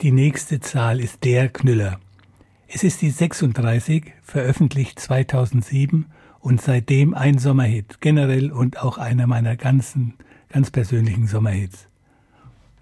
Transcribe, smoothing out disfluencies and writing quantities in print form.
Die nächste Zahl ist der Knüller. Es ist die 36, veröffentlicht 2007 und seitdem ein Sommerhit, generell und auch einer meiner ganz persönlichen Sommerhits.